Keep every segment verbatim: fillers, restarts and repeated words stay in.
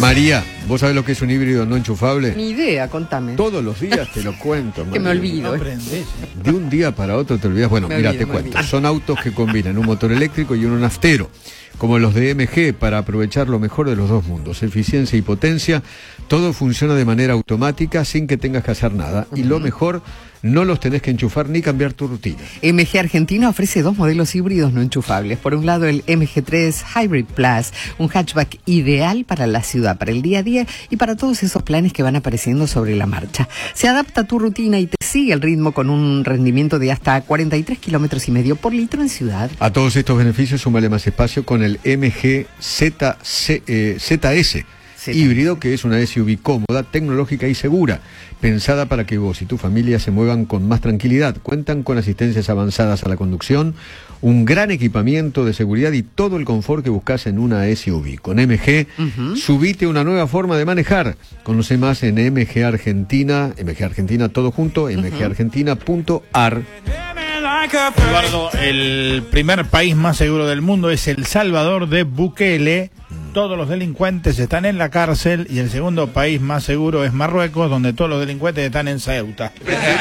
María, ¿vos sabés lo que es un híbrido no enchufable? Ni idea, contame. Todos los días te lo cuento. Que me olvido. No ¿eh? De un día para otro te olvidas. Bueno, Me mira, olvido, te me cuento. olvido. Son autos que combinan un motor eléctrico y uno naftero, como los de M G, para aprovechar lo mejor de los dos mundos, eficiencia y potencia. Todo funciona de manera automática sin que tengas que hacer nada. Uh-huh. Y lo mejor, no los tenés que enchufar ni cambiar tu rutina. M G Argentina ofrece dos modelos híbridos no enchufables. Por un lado, el M G tres Hybrid Plus, un hatchback ideal para la ciudad, para el día a día y para todos esos planes que van apareciendo sobre la marcha. Se adapta a tu rutina y te sigue el ritmo con un rendimiento de hasta cuarenta y tres kilómetros y medio por litro en ciudad. A todos estos beneficios, súmale más espacio con el M G Z S. Z. Híbrido, que es una S U V cómoda, tecnológica y segura, pensada para que vos y tu familia se muevan con más tranquilidad. Cuentan con asistencias avanzadas a la conducción, un gran equipamiento de seguridad y todo el confort que buscas en una S U V. Con M G, uh-huh. subite una nueva forma de manejar. Conoce más en M G Argentina, M G Argentina todo junto, uh-huh. m g argentina punto a r. Eduardo, el primer país más seguro del mundo es El Salvador de Bukele. Todos los delincuentes están en la cárcel. Y el segundo país más seguro es Marruecos, donde todos los delincuentes están en Ceuta.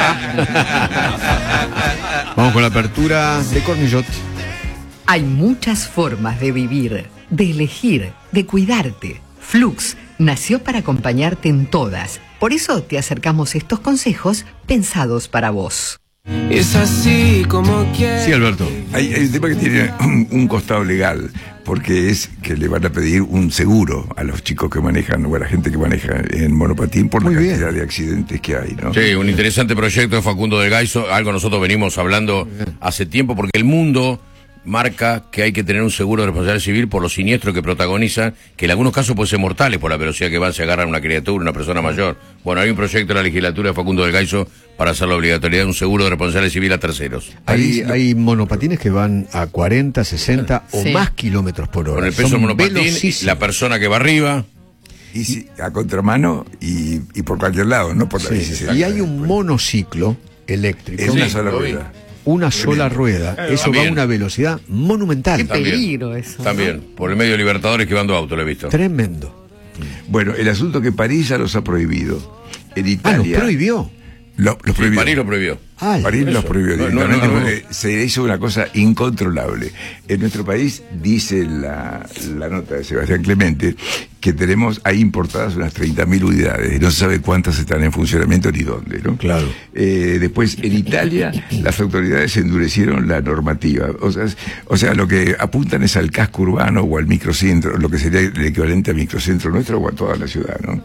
Vamos con la apertura de Cornillot. Hay muchas formas de vivir, de elegir, de cuidarte. Flux nació para acompañarte en todas. Por eso te acercamos estos consejos pensados para vos. Es así como quieres. Sí, Alberto. Hay, hay un tema que tiene un, un costado legal, porque es que le van a pedir un seguro a los chicos que manejan o a la gente que maneja en monopatín por Muy la bien. cantidad de accidentes que hay, ¿no? Sí, un interesante proyecto de Facundo del Gaiso, algo nosotros venimos hablando hace tiempo, porque el mundo marca que hay que tener un seguro de responsabilidad civil por los siniestros que protagonizan, que en algunos casos pueden ser mortales por la velocidad que van, se agarran una criatura, una persona mayor. Bueno, hay un proyecto de la legislatura de Facundo del Gaiso para hacer la obligatoriedad de un seguro de responsabilidad civil a terceros. Hay, hay monopatines que van a cuarenta, sesenta sí. o sí. más kilómetros por hora. Con el peso del monopatín, la persona que va arriba. Y si, a contramano y, y por cualquier lado, no por la sí. bicicleta. Y hay un monociclo eléctrico. Es una sí, sola rueda. Una sola rueda, eh, eso también. va a una velocidad monumental. Qué peligro eso. También, ¿no? Por el medio de Libertadores que van dos autos, lo he visto. Tremendo. Bueno, el asunto es que París ya los ha prohibido. En Italia. Ah, los prohibió. Lo, los Sí, prohibió. París lo prohibió. Ah, París eso. los prohibió No, directamente no, no, no. porque se hizo una cosa incontrolable. En nuestro país, dice la, la nota de Sebastián Clemente, que tenemos ahí importadas unas treinta mil unidades. No se sabe cuántas están en funcionamiento ni dónde, ¿no? Claro. Eh, después, en Italia, las autoridades endurecieron la normativa. O sea, o sea, lo que apuntan es al casco urbano o al microcentro, lo que sería el equivalente al microcentro nuestro o a toda la ciudad, ¿no?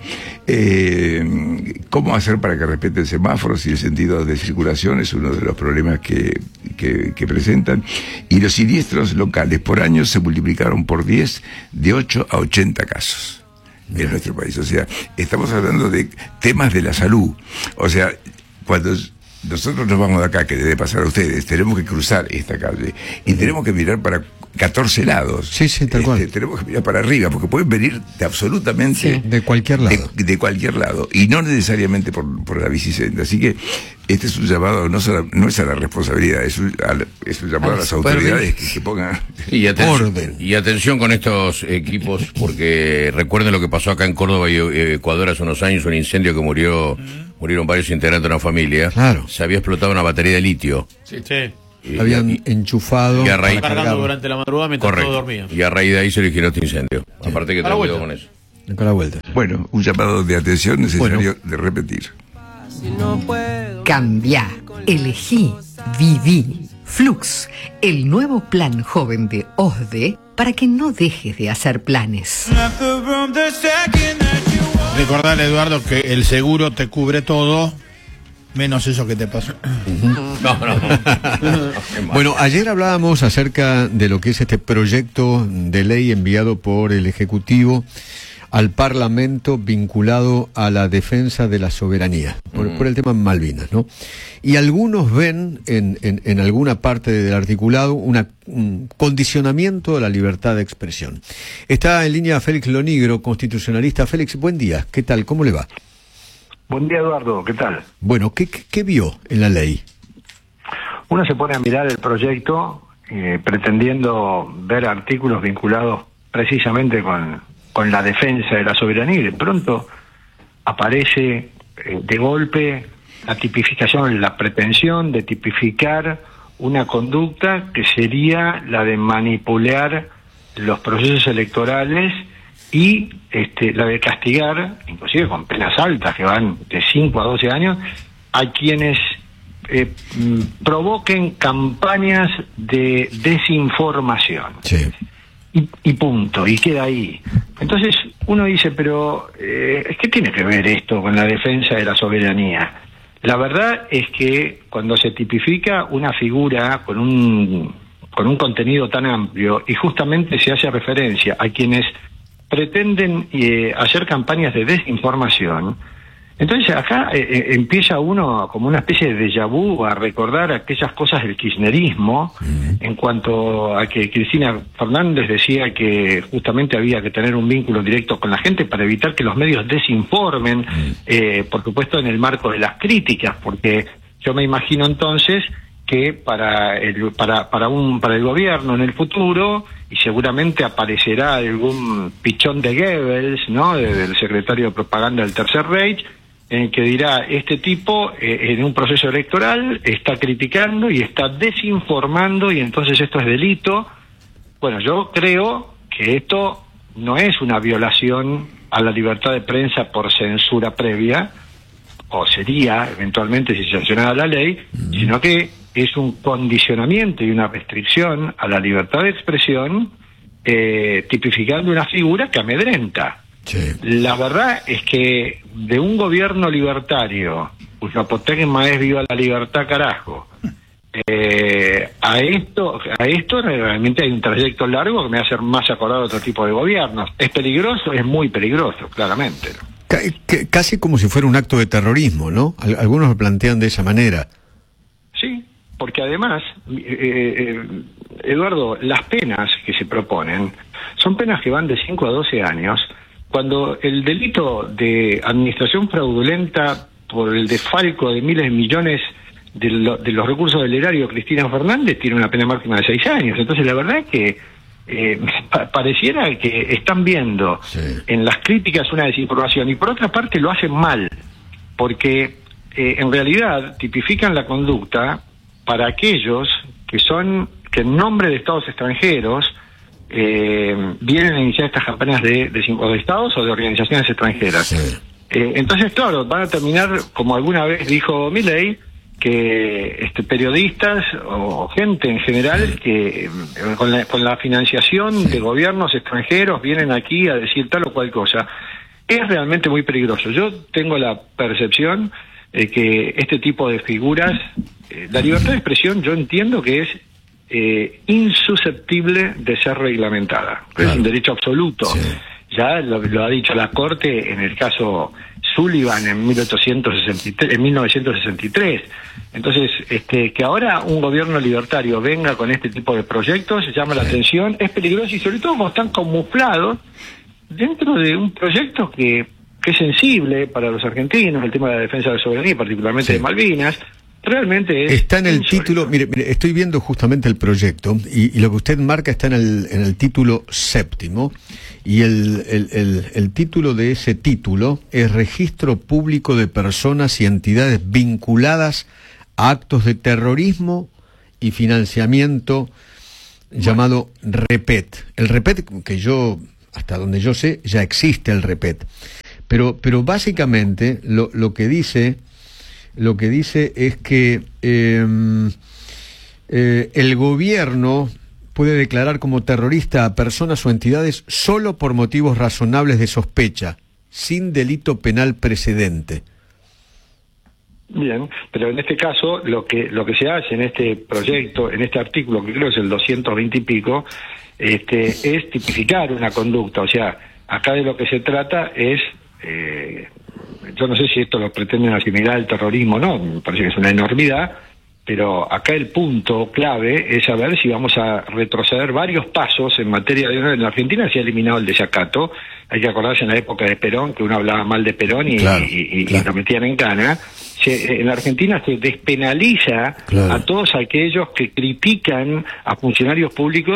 Eh, ¿Cómo hacer para que respeten semáforos y el sentido de circulación? Es uno de los problemas que, que, que presentan. Y los siniestros locales por año se multiplicaron por diez, de ocho a ochenta casos en nuestro país. O sea, estamos hablando de temas de la salud. O sea, cuando nosotros nos vamos de acá, que debe pasar a ustedes, tenemos que cruzar esta calle y tenemos que mirar para catorce lados. Sí, sí, tal cual. Este, tenemos que mirar para arriba, porque pueden venir de absolutamente... Sí, de cualquier lado. De, de cualquier lado, y no necesariamente por, por la bicicleta. Así que este es un llamado, no, a, no es a la responsabilidad, es un, a, es un llamado a, a las autoridades que, que pongan y atención, orden. Y atención con estos equipos, porque recuerden lo que pasó acá en Córdoba y Ecuador hace unos años, un incendio que murió, murieron varios integrantes de una familia. Claro. Se había explotado una batería de litio. Sí, sí. Y, Habían y, enchufado y a raíz, cargando cargarlo. durante la madrugada mientras correcto, todos dormían. y a raíz de ahí se originó este incendio. Sí. Aparte que tener cuidado con eso. Acá la vuelta. Bueno, un llamado de atención necesario Bueno. de repetir. Cambia, elegí, viví. Flux, el nuevo plan joven de O S D E para que no dejes de hacer planes. Recordar, Eduardo, que el seguro te cubre todo, menos eso que te pasó. No, no, no. Bueno, ayer hablábamos acerca de lo que es este proyecto de ley enviado por el Ejecutivo al Parlamento vinculado a la defensa de la soberanía, por, por el tema Malvinas, ¿no? Y algunos ven en, en, en alguna parte del articulado una, un condicionamiento de la libertad de expresión. Está en línea Félix Lonigro, constitucionalista. Félix, buen día. ¿Qué tal? ¿Cómo le va? Buen día, Eduardo. ¿Qué tal? Bueno, ¿qué, qué, qué vio en la ley? Uno se pone a mirar el proyecto eh, pretendiendo ver artículos vinculados precisamente con, con la defensa de la soberanía, y de pronto aparece eh, de golpe la tipificación, la pretensión de tipificar una conducta que sería la de manipular los procesos electorales y este, la de castigar, inclusive con penas altas que van de cinco a doce años, a quienes eh, provoquen campañas de desinformación. Sí. Y, y punto, y queda ahí. Entonces uno dice, pero eh, ¿qué tiene que ver esto con la defensa de la soberanía? La verdad es que cuando se tipifica una figura con un, con un contenido tan amplio y justamente se hace referencia a quienes pretenden eh, hacer campañas de desinformación, entonces acá eh, eh, empieza uno como una especie de déjà vu a recordar aquellas cosas del kirchnerismo, mm. en cuanto a que Cristina Fernández decía que justamente había que tener un vínculo directo con la gente para evitar que los medios desinformen, mm. eh, por supuesto en el marco de las críticas, porque yo me imagino entonces que para el para para un para el gobierno en el futuro, y seguramente aparecerá algún pichón de Goebbels, ¿no?, del secretario de propaganda del Tercer Reich, en el que dirá, este tipo eh, en un proceso electoral está criticando y está desinformando y entonces esto es delito. Bueno, yo creo que esto no es una violación a la libertad de prensa por censura previa, o sería eventualmente si sancionara la ley, mm. sino que es un condicionamiento y una restricción a la libertad de expresión, eh, tipificando una figura que amedrenta. Sí. La verdad es que de un gobierno libertario, cuyo apotegma es viva la libertad, carajo, eh, a esto a esto realmente hay un trayecto largo que me hace más acordar a otro tipo de gobiernos. Es peligroso, es muy peligroso, claramente. C- casi como si fuera un acto de terrorismo, ¿no? Algunos lo plantean de esa manera. Sí, porque además, eh, eh, Eduardo, las penas que se proponen son penas que van de cinco a doce años, cuando el delito de administración fraudulenta por el desfalco de miles de millones de, lo, de los recursos del erario Cristina Fernández tiene una pena máxima de seis años. Entonces la verdad es que eh, pa- pareciera que están viendo sí. en las críticas una desinformación, y por otra parte lo hacen mal, porque eh, en realidad tipifican la conducta para aquellos que son, que en nombre de estados extranjeros eh, vienen a iniciar estas campañas de, de, de estados o de organizaciones extranjeras. Sí. Eh, entonces, claro, van a terminar, como alguna vez dijo Milei, que este, periodistas o gente en general sí. que eh, con, la, con la financiación sí. de gobiernos extranjeros vienen aquí a decir tal o cual cosa. Es realmente muy peligroso. Yo tengo la percepción de que este tipo de figuras, eh, la libertad de expresión, yo entiendo que es eh, insusceptible de ser reglamentada. Claro. Es un derecho absoluto. Sí. Ya lo, lo ha dicho la Corte en el caso Sullivan en mil ochocientos sesenta y tres, en mil novecientos sesenta y tres. Entonces, este, que ahora un gobierno libertario venga con este tipo de proyectos llama sí. la atención, es peligroso, y sobre todo cuando están camuflados dentro de un proyecto que, que es sensible para los argentinos, el tema de la defensa de la soberanía, particularmente sí. de Malvinas. Realmente es está en el insólito. Título, mire, mire, estoy viendo justamente el proyecto, y, y lo que usted marca está en el, en el título séptimo, y el, el, el, el título de ese título es Registro Público de Personas y Entidades Vinculadas a Actos de Terrorismo y Financiamiento, bueno. llamado REPET. El REPET, que yo, hasta donde yo sé, ya existe el REPET, pero, pero básicamente lo, lo que dice... Lo que dice es que eh, eh, el gobierno puede declarar como terrorista a personas o entidades solo por motivos razonables de sospecha, sin delito penal precedente. Bien, pero en este caso lo que lo que se hace en este proyecto, en este artículo, que creo es el doscientos veinte y pico, este, es tipificar una conducta. O sea, acá de lo que se trata es... Eh, yo no sé si esto lo pretenden asimilar al terrorismo o no, me parece que es una enormidad, pero acá el punto clave es saber si vamos a retroceder varios pasos en materia de... En la Argentina se ha eliminado el desacato, hay que acordarse en la época de Perón, que uno hablaba mal de Perón y, claro, y, y, claro. y lo metían en cana. Se, en la Argentina se despenaliza claro. a todos aquellos que critican a funcionarios públicos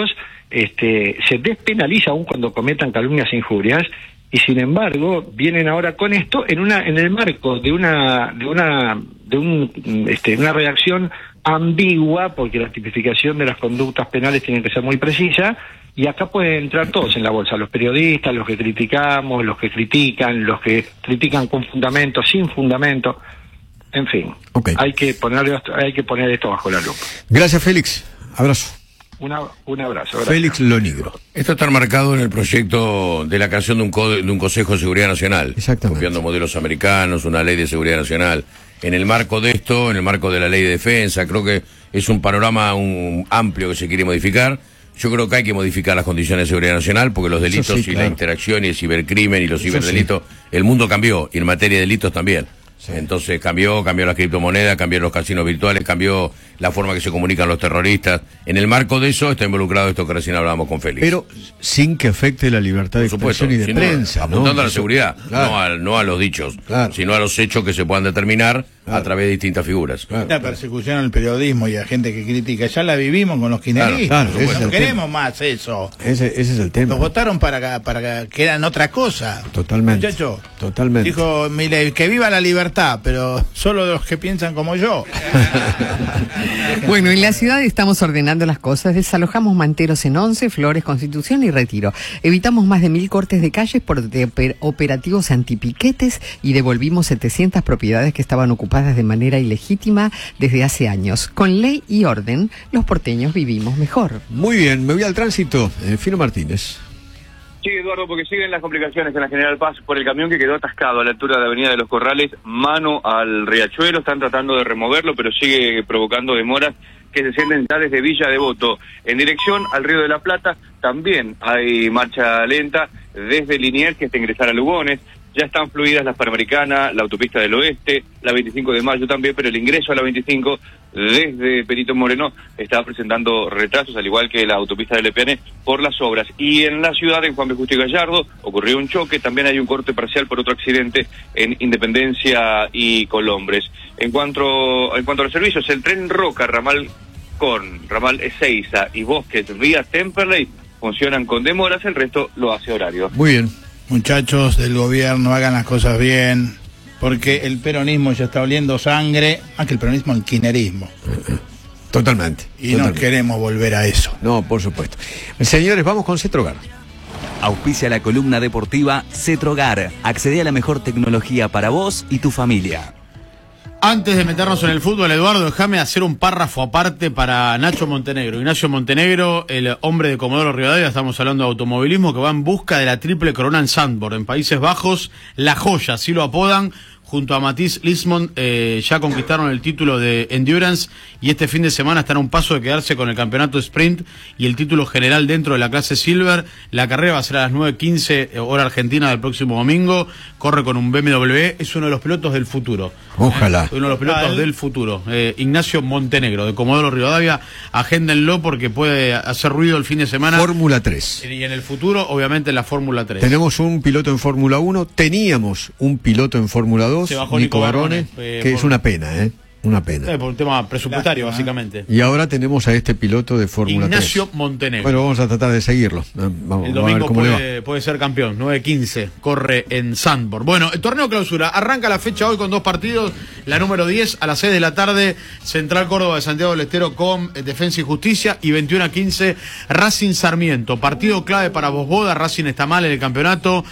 este, se despenaliza aún cuando cometan calumnias e injurias, y sin embargo vienen ahora con esto en una en el marco de una de una de un este una redacción ambigua, porque la tipificación de las conductas penales tiene que ser muy precisa, y acá pueden entrar todos en la bolsa, los periodistas, los que criticamos, los que critican, los que critican con fundamento, sin fundamento, en fin. Okay. Hay que ponerle hay que poner esto bajo la lupa. Gracias, Félix. Abrazo. Una, un abrazo. Gracias. Félix Lonigro. Esto está marcado en el proyecto de la creación de un, code, de un Consejo de Seguridad Nacional. Exactamente. Copiando modelos americanos, una ley de seguridad nacional. En el marco de esto, en el marco de la ley de defensa, creo que es un panorama un, amplio que se quiere modificar. Yo creo que hay que modificar las condiciones de seguridad nacional, porque los delitos sí, y claro. la interacción y el cibercrimen y los Eso ciberdelitos, sí. el mundo cambió, y en materia de delitos también. Sí. Entonces cambió, cambió las criptomonedas, cambió los casinos virtuales, cambió la forma que se comunican los terroristas. En el marco de eso está involucrado esto que recién hablábamos con Félix. Pero sin que afecte la libertad de expresión y de prensa, ¿no? Apuntando ¿no? a la seguridad, claro. no, a, no a los dichos, claro. sino a los hechos que se puedan determinar claro. a través de distintas figuras. Claro. La persecución al periodismo y a gente que critica, ya la vivimos con los kirchneristas. Claro, claro, no queremos tema. más eso. Ese, ese es el tema. Los votaron para, para que eran otra cosa. Totalmente. Muchacho, totalmente. Dijo Milei, que viva la libertad, pero solo de los que piensan como yo. Bueno, en la ciudad estamos ordenando las cosas. Desalojamos manteros en Once, Flores, Constitución y Retiro. Evitamos más de mil cortes de calles por de oper operativos antipiquetes y devolvimos setecientas propiedades que estaban ocupadas de manera ilegítima desde hace años. Con ley y orden, los porteños vivimos mejor. Muy bien, me voy al tránsito. Eh, Fino Martínez. Sí, Eduardo, porque siguen las complicaciones en la General Paz por el camión que quedó atascado a la altura de la Avenida de los Corrales, mano al Riachuelo. Están tratando de removerlo, pero sigue provocando demoras que se sienten ya desde Villa Devoto. En dirección al Río de la Plata también hay marcha lenta desde Liniers, que hasta ingresar a Lugones. Ya están fluidas las Panamericana, la autopista del Oeste, la veinticinco de mayo también, pero el ingreso a la veinticinco desde Perito Moreno está presentando retrasos, al igual que la autopista del Lepiane, por las obras. Y en la ciudad, en Juan B. Justo y Gallardo, ocurrió un choque, también hay un corte parcial por otro accidente en Independencia y Colombres. En cuanto, en cuanto a los servicios, el tren Roca, ramal con ramal Ezeiza y Bosques vía Temperley funcionan con demoras, el resto lo hace horario. Muy bien. Muchachos del gobierno, hagan las cosas bien, porque el peronismo ya está oliendo sangre, más que el peronismo, el kirchnerismo. Totalmente. Y totalmente. no queremos volver a eso. No, por supuesto. Señores, vamos con Cetrogar. Auspicia la columna deportiva Cetrogar. Accede a la mejor tecnología para vos y tu familia. Antes de meternos en el fútbol, Eduardo, déjame hacer un párrafo aparte para Nacho Montenegro. Ignacio Montenegro, el hombre de Comodoro Rivadavia, estamos hablando de automovilismo, que va en busca de la triple corona en Zandvoort, en Países Bajos. La joya, así lo apodan. Junto a Mathies Lismond eh, ya conquistaron el título de Endurance y este fin de semana están a un paso de quedarse con el campeonato Sprint y el título general dentro de la clase Silver. La carrera va a ser a las nueve quince hora argentina del próximo domingo. Corre con un B M W, es uno de los pilotos del futuro. Ojalá. Eh, uno de los pilotos Ojalá. del futuro. Eh, Ignacio Montenegro, de Comodoro Rivadavia. Agéndenlo porque puede hacer ruido el fin de semana. Fórmula tres. Y en el futuro, obviamente, en la Fórmula tres. Tenemos un piloto en Fórmula uno, teníamos un piloto en Fórmula dos. Se bajó Nico Barrone, eh, que por... es una pena, ¿eh? Una pena. Eh, por un tema presupuestario, Lástima. básicamente. Y ahora tenemos a este piloto de Fórmula tres. Ignacio Montenegro. Bueno, vamos a tratar de seguirlo. Vamos, el domingo vamos a ver cómo puede, le va. puede ser campeón, nueve quince, corre en Zandvoort. Bueno, el torneo clausura, arranca la fecha hoy con dos partidos, la número diez a las seis de la tarde, Central Córdoba de Santiago del Estero con Defensa y Justicia, y veintiuno a quince, Racing Sarmiento. Partido clave para Bosboda, Racing está mal en el campeonato,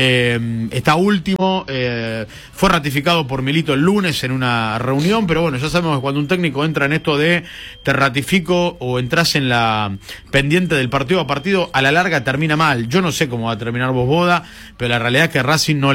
eh, está último, eh, fue ratificado por Milito el lunes en una reunión, pero bueno, ya sabemos que cuando un técnico entra en esto de te ratifico o entras en la pendiente del partido a partido, a la larga termina mal. Yo no sé cómo va a terminar Bosboda, pero la realidad es que Racing no